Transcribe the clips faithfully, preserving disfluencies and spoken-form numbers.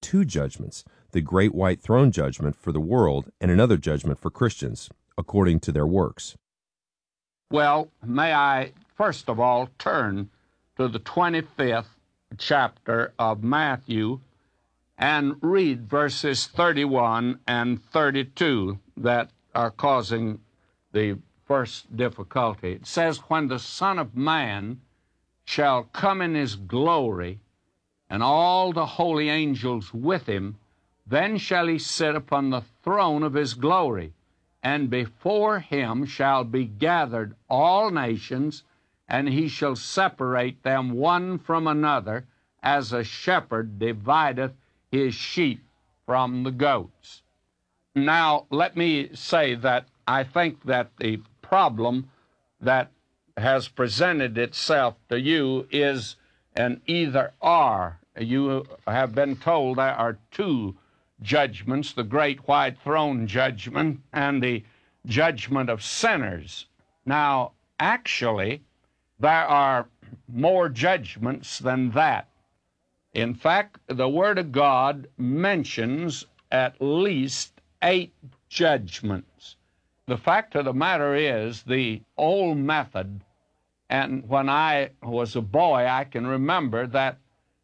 two judgments, the great white throne judgment for the world and another judgment for Christians, according to their works. Well, may I first of all turn to the twenty-fifth chapter of Matthew and read verses thirty-one and thirty-two that are causing the first difficulty. It says, "When the Son of Man shall come in his glory, and all the holy angels with him, then shall he sit upon the throne of his glory, and before him shall be gathered all nations, and he shall separate them one from another, as a shepherd divideth his sheep from the goats." Now, let me say that I think that the problem that has presented itself to you is an either-or. You have been told there are two judgments, the great white throne judgment and the judgment of sinners. Now, actually, there are more judgments than that. In fact, the Word of God mentions at least eight judgments. The fact of the matter is, the old method, and when I was a boy, I can remember that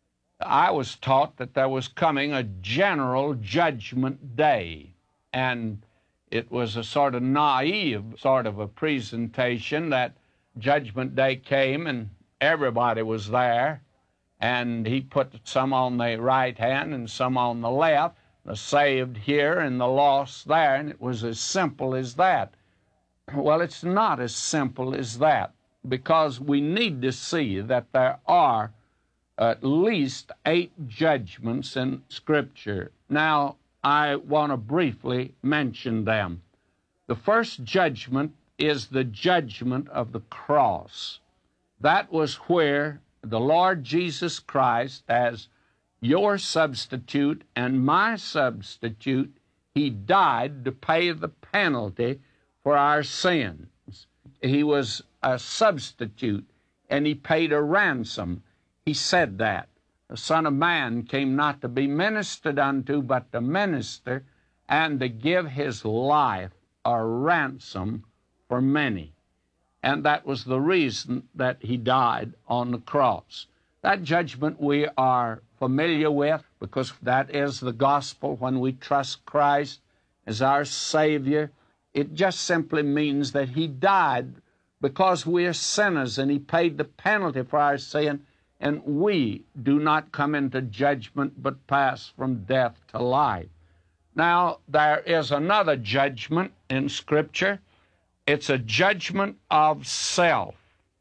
I was taught that there was coming a general judgment day, and it was a sort of naive sort of a presentation that judgment day came and everybody was there, and he put some on the right hand and some on the left, the saved here and the lost there, and it was as simple as that. Well, it's not as simple as that, because we need to see that there are at least eight judgments in Scripture. Now, I want to briefly mention them. The first judgment is the judgment of the cross. That was where the Lord Jesus Christ, as your substitute and my substitute, he died to pay the penalty for our sins. He was a substitute, and he paid a ransom. He said that the Son of Man came not to be ministered unto, but to minister and to give his life a ransom for many. And that was the reason that he died on the cross. That judgment we are familiar with, because that is the gospel. When we trust Christ as our Savior, it just simply means that he died because we are sinners, and he paid the penalty for our sin, and we do not come into judgment but pass from death to life. Now, there is another judgment in Scripture. It's a judgment of self.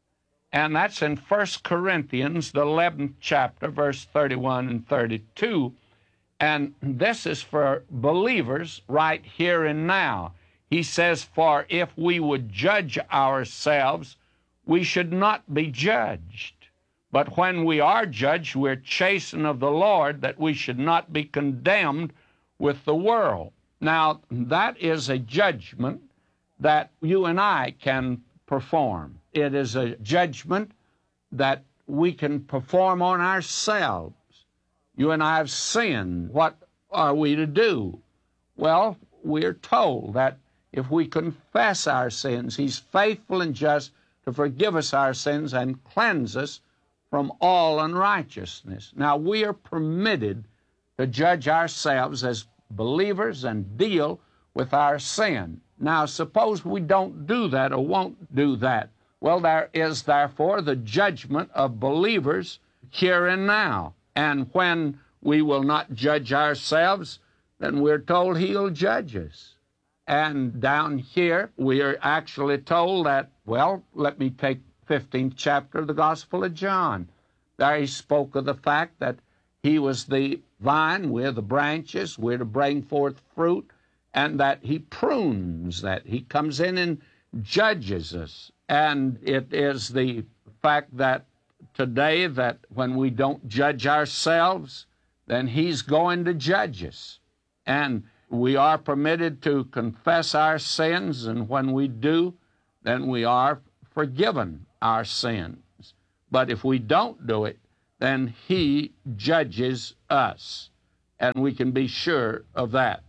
And that's in First Corinthians, the eleventh chapter, verse thirty-one and thirty-two. And this is for believers right here and now. He says, "For if we would judge ourselves, we should not be judged. But when we are judged, we're chastened of the Lord, that we should not be condemned with the world." Now, that is a judgment that you and I can perform. It is a judgment that we can perform on ourselves. You and I have sinned. What are we to do? Well, we're told that if we confess our sins, he's faithful and just to forgive us our sins and cleanse us from all unrighteousness. Now, we are permitted to judge ourselves as believers and deal with our sin. Now, suppose we don't do that or won't do that. Well, there is, therefore, the judgment of believers here and now. And when we will not judge ourselves, then we're told he'll judge us. And down here, we are actually told that, well, let me take fifteenth chapter of the Gospel of John. There he spoke of the fact that he was the vine, we're the branches, we're to bring forth fruit, and that he prunes, that he comes in and judges us. And it is the fact that today that when we don't judge ourselves, then he's going to judge us. And we are permitted to confess our sins, and when we do, then we are forgiven our sins. But if we don't do it, then he judges us. and we can be sure of that.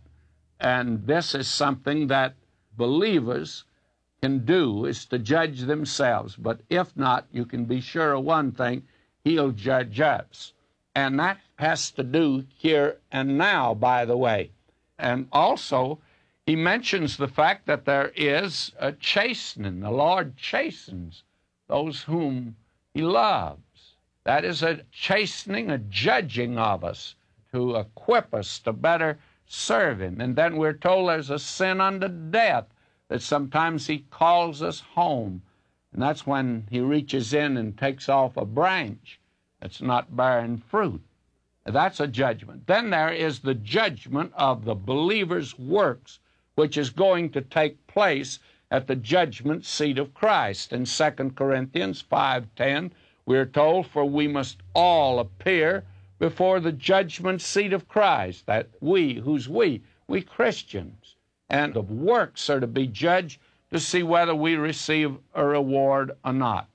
And this is something that believers can do, is to judge themselves. But if not, you can be sure of one thing: he'll judge us. And that has to do here and now, by the way. And also, he mentions the fact that there is a chastening. The Lord chastens those whom he loves. That is a chastening, a judging of us to equip us to better serve him. And then we're told there's a sin unto death, that sometimes he calls us home. And that's when he reaches in and takes off a branch that's not bearing fruit. That's a judgment. Then there is the judgment of the believer's works, which is going to take place at the judgment seat of Christ. In Second Corinthians five ten, we're told, for we must all appear before the judgment seat of Christ. That we, who's we? We Christians. And the works are to be judged to see whether we receive a reward or not.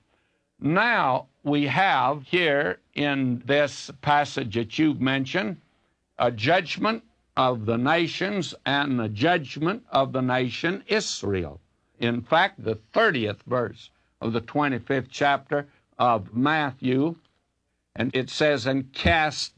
Now, we have here in this passage that you've mentioned a judgment of the nations and a judgment of the nation Israel. In fact, the thirtieth verse of the twenty-fifth chapter of Matthew, and it says, and cast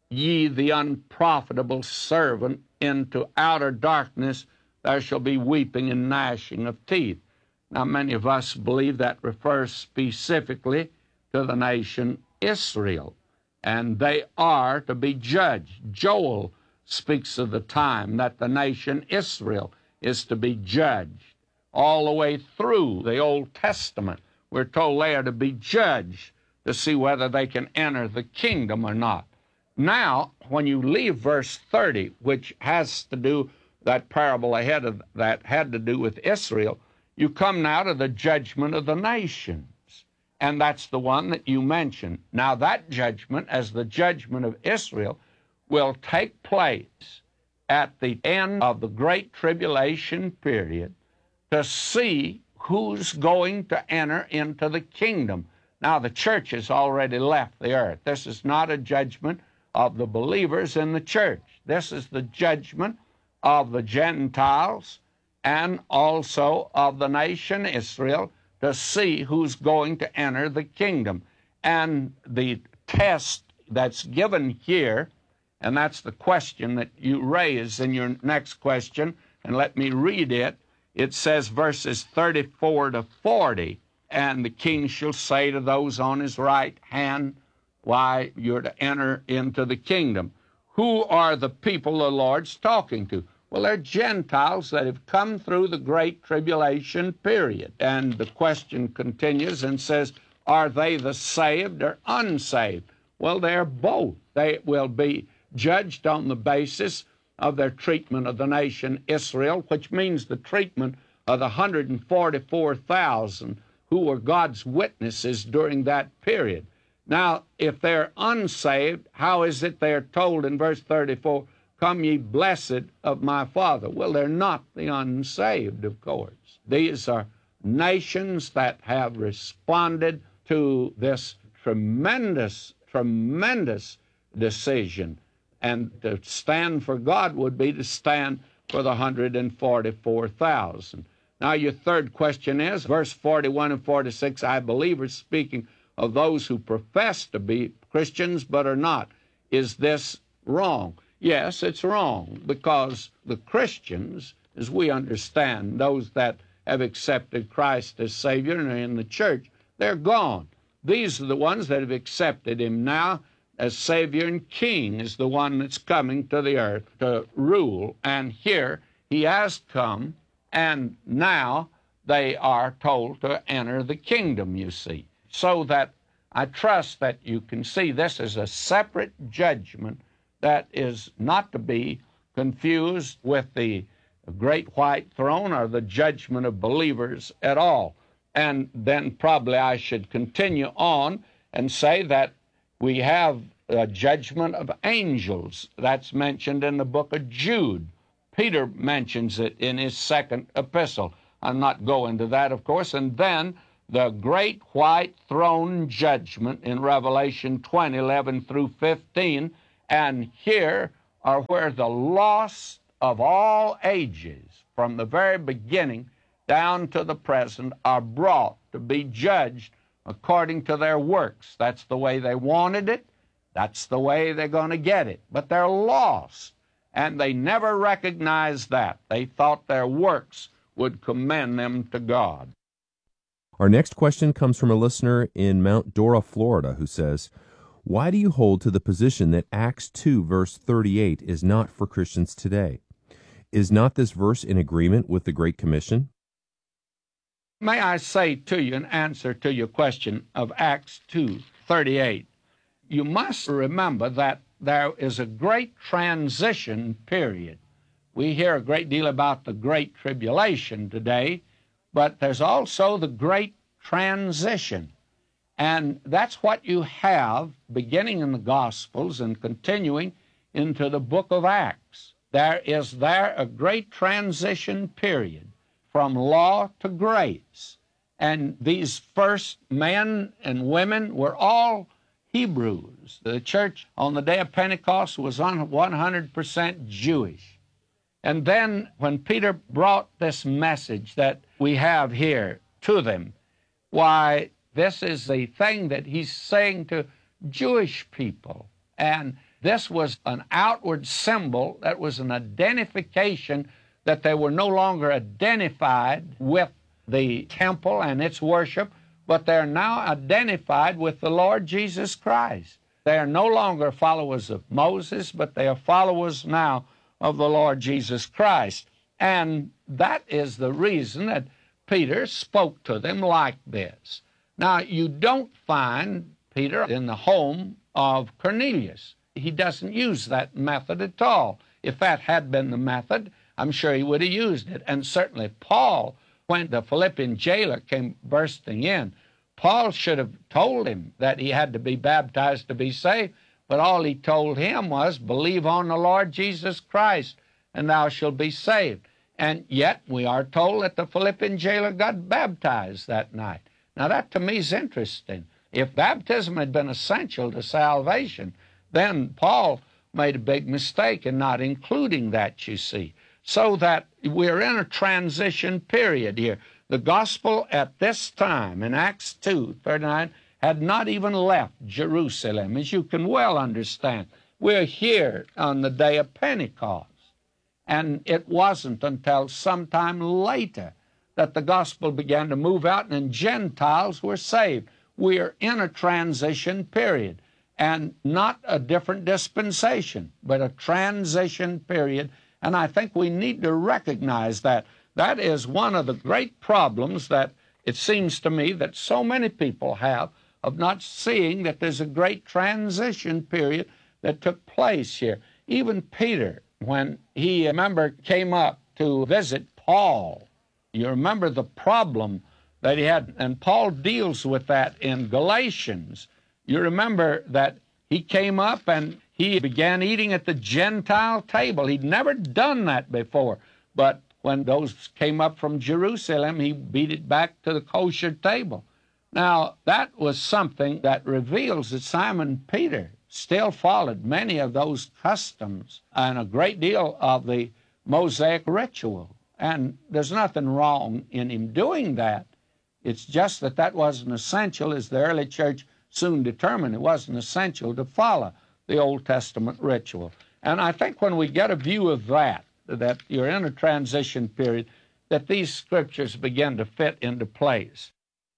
ye the unprofitable servant into outer darkness, there shall be weeping and gnashing of teeth. Now, many of us believe that refers specifically to the nation Israel, and they are to be judged. Joel speaks of the time that the nation Israel is to be judged. All the way through the Old Testament, we're told they are to be judged to see whether they can enter the kingdom or not. Now, when you leave verse thirty, which has to do, that parable ahead of that had to do with Israel, you come now to the judgment of the nations. And that's the one that you mentioned. Now, that judgment, as the judgment of Israel, will take place at the end of the Great Tribulation period to see who's going to enter into the kingdom. Now, the church has already left the earth. This is not a judgment of the believers in the church. This is the judgment of the Gentiles and also of the nation Israel, to see who's going to enter the kingdom. And the test that's given here, and that's the question that you raise in your next question, and let me read it. It says, verses thirty-four to forty, and the king shall say to those on his right hand, why, you're to enter into the kingdom. Who are the people the Lord's talking to? Well, they're Gentiles that have come through the Great Tribulation period. And the question continues and says, are they the saved or unsaved? Well, they're both. They will be judged on the basis of their treatment of the nation Israel, which means the treatment of the one hundred forty-four thousand who were God's witnesses during that period. Now, if they're unsaved, how is it they're told in verse thirty-four, come ye blessed of my Father? Well, they're not the unsaved, of course. These are nations that have responded to this tremendous, tremendous decision. And to stand for God would be to stand for the one hundred forty-four thousand. Now, your third question is, verse forty-one and forty-six, I believe, are speaking of those who profess to be Christians but are not. Is this wrong? Yes, it's wrong, because the Christians, as we understand, those that have accepted Christ as Savior and are in the church, they're gone. These are the ones that have accepted him now as Savior and King, is the one that's coming to the earth to rule. And here he has come, and now they are told to enter the kingdom, you see. So that I trust that you can see this is a separate judgment that is not to be confused with the great white throne or the judgment of believers at all. And then probably I should continue on and say that we have a judgment of angels that's mentioned in the book of Jude. Peter mentions it in his second epistle. I'll not go into that, of course. And then the great white throne judgment in Revelation twenty, eleven through fifteen. And here are where the lost of all ages, from the very beginning down to the present, are brought to be judged according to their works. That's the way they wanted it. That's the way they're going to get it. But they're lost, and they never recognized that. They thought their works would commend them to God. Our next question comes from a listener in Mount Dora, Florida, who says, "Why do you hold to the position that Acts two, verse thirty-eight is not for Christians today? Is not this verse in agreement with the Great Commission?" May I say to you in answer to your question of Acts two thirty-eight, you must remember that there is a great transition period. We hear a great deal about the Great Tribulation today, but there's also the Great Transition. And that's what you have beginning in the Gospels and continuing into the book of Acts. There is there a great transition period from law to grace. And these first men and women were all Hebrews. The church on the day of Pentecost was one hundred percent Jewish. And then when Peter brought this message that we have here to them, why, this is the thing that he's saying to Jewish people. And this was an outward symbol that was an identification that they were no longer identified with the temple and its worship, but they're now identified with the Lord Jesus Christ. They are no longer followers of Moses, but they are followers now of the Lord Jesus Christ. And that is the reason that Peter spoke to them like this. Now, you don't find Peter in the home of Cornelius. He doesn't use that method at all. If that had been the method, I'm sure he would have used it. And certainly Paul, when the Philippian jailer came bursting in, Paul should have told him that he had to be baptized to be saved, but all he told him was, believe on the Lord Jesus Christ, and thou shalt be saved. And yet we are told that the Philippian jailer got baptized that night. Now that to me is interesting. If baptism had been essential to salvation, then Paul made a big mistake in not including that, you see. So that we're in a transition period here. The gospel at this time, in Acts two thirty-nine, had not even left Jerusalem, as you can well understand. We're here on the day of Pentecost. And it wasn't until sometime later that the gospel began to move out and Gentiles were saved. We're in a transition period, and not a different dispensation, but a transition period. And I think we need to recognize that. That is one of the great problems that it seems to me that so many people have, of not seeing that there's a great transition period that took place here. Even Peter, when he, remember, came up to visit Paul, you remember the problem that he had, and Paul deals with that in Galatians. You remember that he came up and he began eating at the Gentile table. He'd never done that before, but when those came up from Jerusalem, he beat it back to the kosher table. Now, that was something that reveals that Simon Peter still followed many of those customs and a great deal of the Mosaic ritual. And there's nothing wrong in him doing that. It's just that that wasn't essential, as the early church soon determined. It wasn't essential to follow the Old Testament ritual. And I think when we get a view of that, that you're in a transition period, that these scriptures begin to fit into place.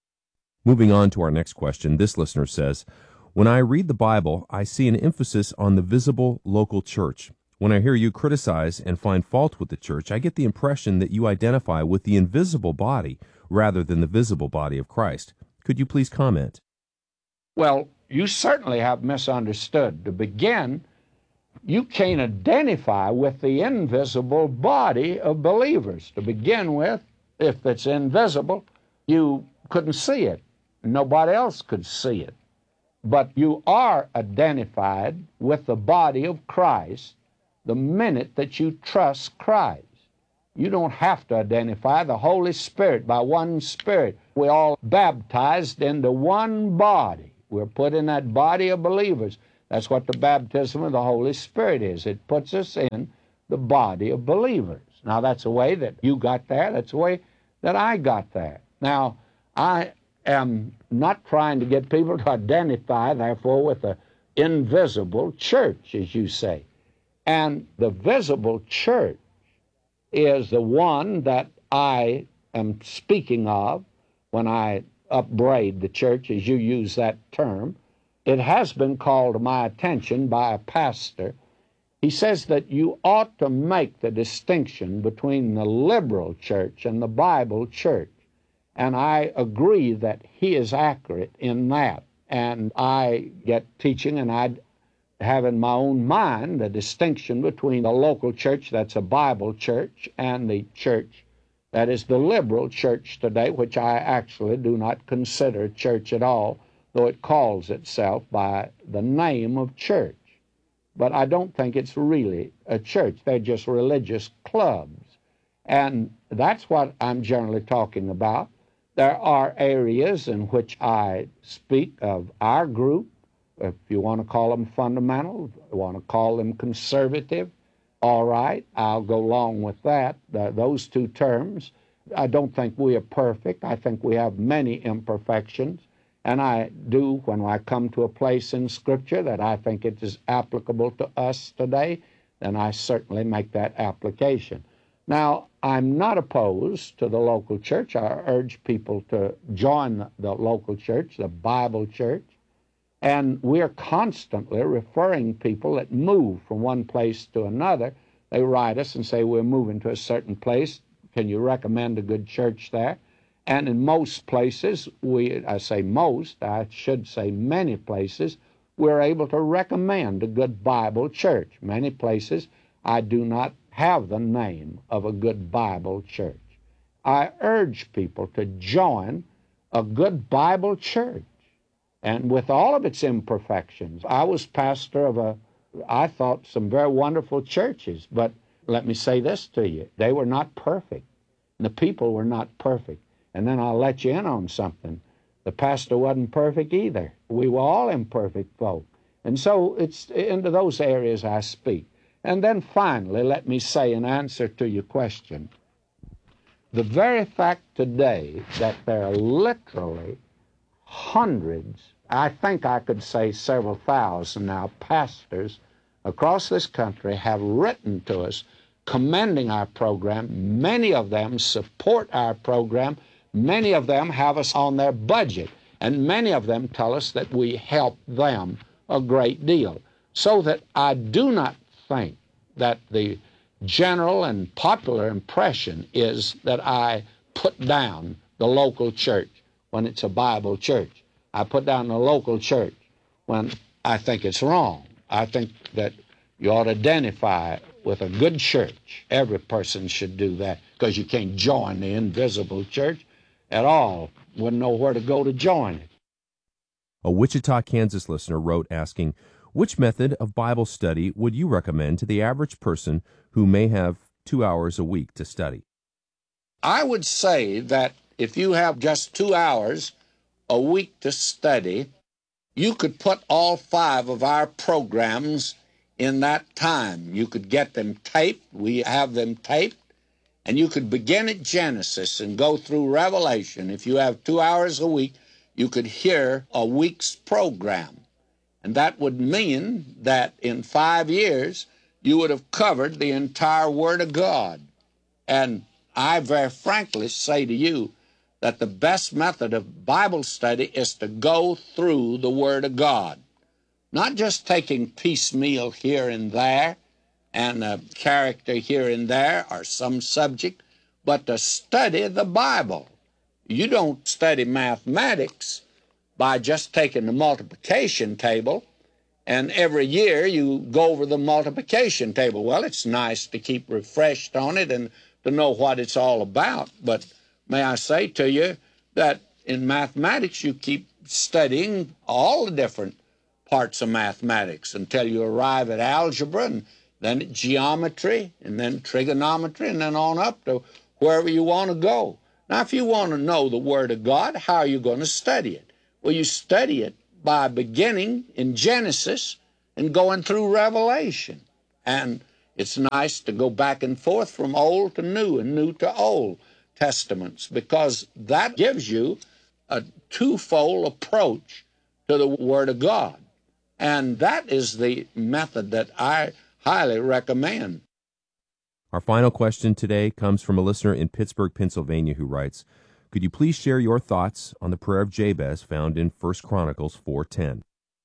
Moving on to our next question, this listener says, "When I read the Bible, I see an emphasis on the visible local church. When I hear you criticize and find fault with the church, I get the impression that you identify with the invisible body rather than the visible body of Christ. Could you please comment?" Well, you certainly have misunderstood. To begin, you can't identify with the invisible body of believers. To begin with, if it's invisible, you couldn't see it. Nobody else could see it. But you are identified with the body of Christ the minute that you trust Christ. You don't have to identify the Holy Spirit by one Spirit. We're all baptized into one body. We're put in that body of believers. That's what the baptism of the Holy Spirit is. It puts us in the body of believers. Now, that's the way that you got there. That's the way that I got there. Now, I am not trying to get people to identify, therefore, with the invisible church, as you say. And the visible church is the one that I am speaking of when I upbraid the church, as you use that term. It has been called to my attention by a pastor. He says that you ought to make the distinction between the liberal church and the Bible church. And I agree that he is accurate in that. And I get teaching, and I have in my own mind the distinction between the local church that's a Bible church and the church that is the liberal church today, which I actually do not consider church at all, though it calls itself by the name of church. But I don't think it's really a church. They're just religious clubs. And that's what I'm generally talking about. There are areas in which I speak of our group, if you want to call them fundamental, you want to call them conservative, all right, I'll go along with that, the, those two terms. I don't think we are perfect. I think we have many imperfections. And I do, when I come to a place in Scripture that I think it is applicable to us today, then I certainly make that application. Now, I'm not opposed to the local church. I urge people to join the local church, the Bible church. And we're constantly referring people that move from one place to another. They write us and say, we're moving to a certain place. Can you recommend a good church there? And in most places, we, I say most, I should say many places, we're able to recommend a good Bible church. Many places, I do not have the name of a good Bible church. I urge people to join a good Bible church. And with all of its imperfections, I was pastor of a, I thought, some very wonderful churches. But let me say this to you. They were not perfect. And the people were not perfect. And then I'll let you in on something. The pastor wasn't perfect either. We were all imperfect folk. And so it's into those areas I speak. And then finally, let me say in answer to your question, the very fact today that there are literally hundreds, I think I could say several thousand now, pastors across this country have written to us commending our program. Many of them support our program. Many of them have us on their budget. And many of them tell us that we help them a great deal. So that I do not think that the general and popular impression is that I put down the local church when it's a Bible church. I put down the local church when I think it's wrong. I think that you ought to identify with a good church. Every person should do that, because you can't join the invisible church at all. Wouldn't know where to go to join it. A Wichita, Kansas listener wrote asking, which method of Bible study would you recommend to the average person who may have two hours a week to study? I would say that if you have just two hours a week to study, you could put all five of our programs in that time. You could get them taped. We have them taped. And you could begin at Genesis and go through Revelation. If you have two hours a week, you could hear a week's program. And that would mean that in five years, you would have covered the entire Word of God. And I very frankly say to you that the best method of Bible study is to go through the Word of God. Not just taking piecemeal here and there, and a character here and there, or some subject, but to study the Bible. You don't study mathematics by just taking the multiplication table, and every year you go over the multiplication table. Well, it's nice to keep refreshed on it and to know what it's all about, but may I say to you that in mathematics you keep studying all the different parts of mathematics until you arrive at algebra, and then geometry, and then trigonometry, and then on up to wherever you want to go. Now, if you want to know the Word of God, how are you going to study it? Well, you study it by beginning in Genesis and going through Revelation. And it's nice to go back and forth from Old to New and New to Old Testaments, because that gives you a twofold approach to the Word of God. And that is the method that I highly recommend. Our final question today comes from a listener in Pittsburgh, Pennsylvania, who writes, could you please share your thoughts on the prayer of Jabez found in First Chronicles four ten?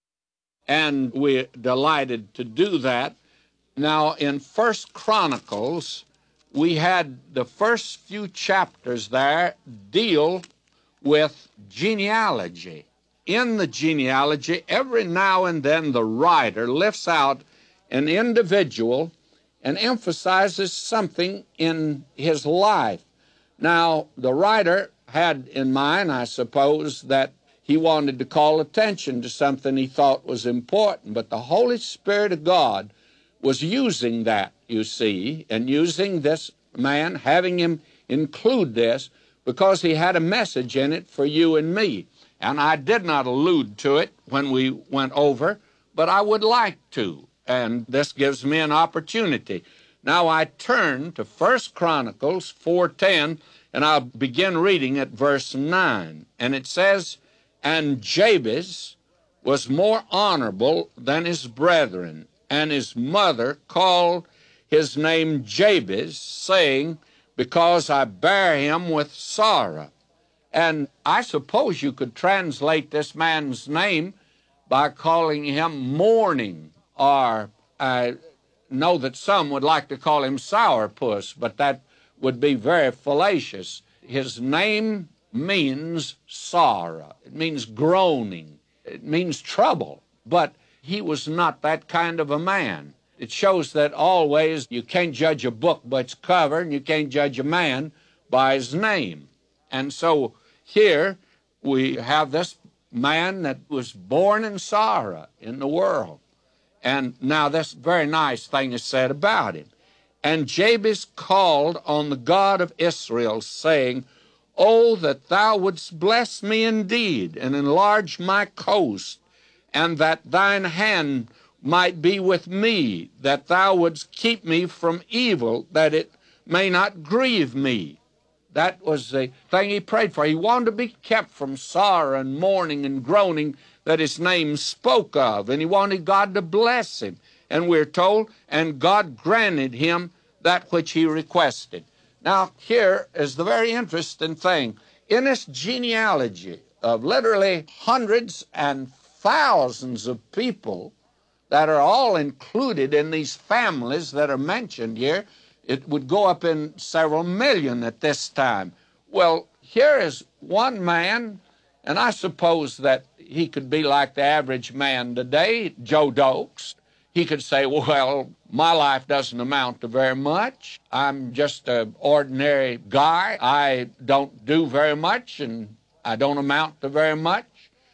And we're delighted to do that. Now, in First Chronicles, we had the first few chapters there deal with genealogy. In the genealogy, every now and then the writer lifts out an individual and emphasizes something in his life. Now, the writer had in mind, I suppose, that he wanted to call attention to something he thought was important, but the Holy Spirit of God was using that, you see, and using this man, having him include this, because he had a message in it for you and me. And I did not allude to it when we went over, but I would like to, and this gives me an opportunity. Now I turn to First Chronicles four ten, and I'll begin reading at verse nine. And it says, and Jabez was more honorable than his brethren, and his mother called his name Jabez, saying, because I bear him with sorrow. And I suppose you could translate this man's name by calling him mourning, or I know that some would like to call him sourpuss, but that would be very fallacious. His name means sorrow. It means groaning. It means trouble. But he was not that kind of a man. It shows that always you can't judge a book by its cover, and you can't judge a man by his name. And so here we have this man that was born in sorrow in the world. And now this very nice thing is said about him. And Jabez called on the God of Israel, saying, oh, that thou wouldst bless me indeed, and enlarge my coast, and that thine hand might be with me, that thou wouldst keep me from evil, that it may not grieve me. That was the thing he prayed for. He wanted to be kept from sorrow and mourning and groaning that his name spoke of, and he wanted God to bless him. And we're told, and God granted him that which he requested. Now, here is the very interesting thing. In this genealogy of literally hundreds and thousands of people that are all included in these families that are mentioned here, it would go up in several million at this time. Well, here is one man, and I suppose that he could be like the average man today, Joe Dokes. He could say, well, my life doesn't amount to very much. I'm just an ordinary guy. I don't do very much, and I don't amount to very much.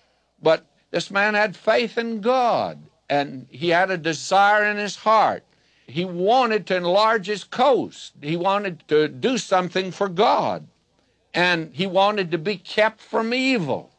But this man had faith in God, and he had a desire in his heart. He wanted to enlarge his coast. He wanted to do something for God, and he wanted to be kept from evil.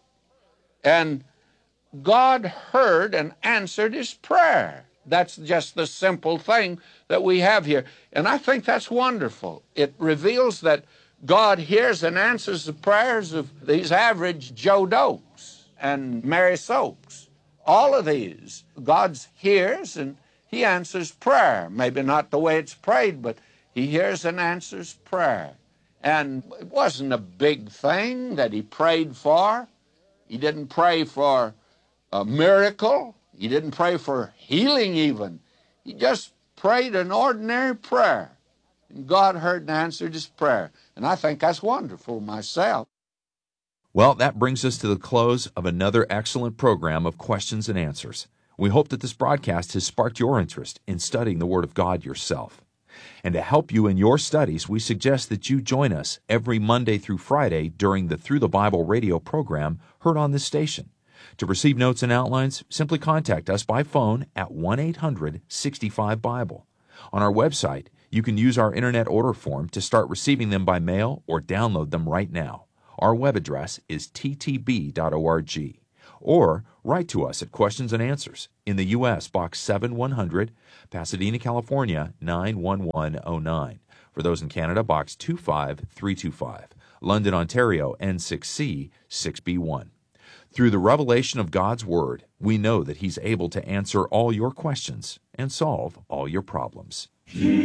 And God heard and answered his prayer. That's just the simple thing that we have here. And I think that's wonderful. It reveals that God hears and answers the prayers of these average Joe Dokes and Mary Soaks. All of these, God hears and he answers prayer. Maybe not the way it's prayed, but he hears and answers prayer. And it wasn't a big thing that he prayed for. He didn't pray for a miracle. He didn't pray for healing even. He just prayed an ordinary prayer. And God heard and answered his prayer. And I think that's wonderful myself. Well, that brings us to the close of another excellent program of questions and answers. We hope that this broadcast has sparked your interest in studying the Word of God yourself. And to help you in your studies, we suggest that you join us every Monday through Friday during the Through the Bible radio program heard on this station. To receive notes and outlines, simply contact us by phone at one eight hundred sixty-five Bible. On our website, you can use our internet order form to start receiving them by mail or download them right now. Our web address is t t b dot org. Or write to us at Questions and Answers in the U S Box seven one hundred, Pasadena, California nine one one oh nine. For those in Canada, Box two five three two five, London, Ontario N six C six B one. Through the revelation of God's Word, we know that He's able to answer all your questions and solve all your problems.